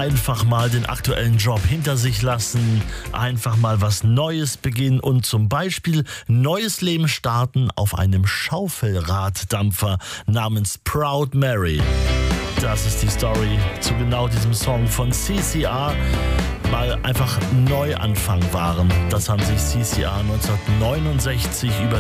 einfach mal den aktuellen Job hinter sich lassen, einfach mal was Neues beginnen und zum Beispiel neues Leben starten auf einem Schaufelraddampfer namens Proud Mary. Das ist die Story zu genau diesem Song von CCR. Mal einfach Neuanfang waren. Das haben sich CCR 1969 über